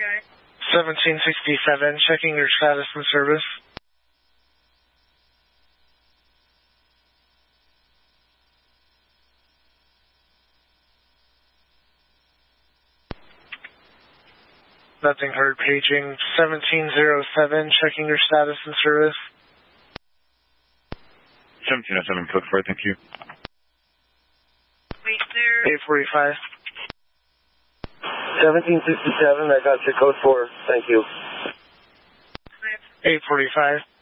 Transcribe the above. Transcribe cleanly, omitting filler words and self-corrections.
1767, checking your status and service. Nothing heard, paging 1707, checking your status and service. 1707, code 4, thank you. 845. 1767, I got your code 4, thank you. 845.